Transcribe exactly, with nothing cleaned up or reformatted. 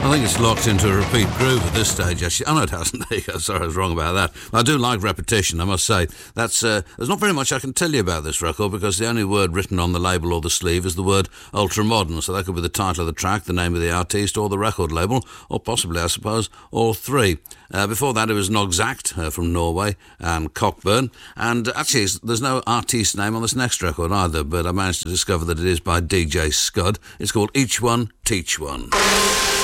I think it's locked into a repeat groove at this stage, actually. Oh, no, it hasn't. There you go. Sorry, I was wrong about that. I do like repetition, I must say. That's uh, There's not very much I can tell you about this record because the only word written on the label or the sleeve is the word ultramodern. So that could be the title of the track, the name of the artist, or the record label, or possibly, I suppose, all three. Uh, before that, it was Nogzact uh, from Norway and Cockburn. And actually, there's no artiste name on this next record either, but I managed to discover that it is by D J Scud. It's called Each One, Teach One.